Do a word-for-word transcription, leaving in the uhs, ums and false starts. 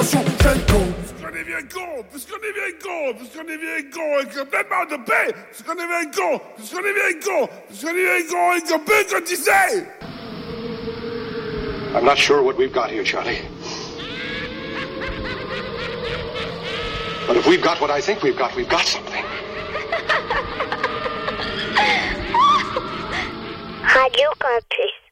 attention, jeune con. Puisqu'on est bien con, puisqu'on est bien con, puisqu'on est bien con, et qu'on peut pas de paix, puisqu'on est bien con, puisqu'on est bien con, puisqu'on est bien con, et qu'on peut cotiser. I'm not sure what we've got here, Charlie. But if we've got what I think we've got, we've got something. Radio Campus.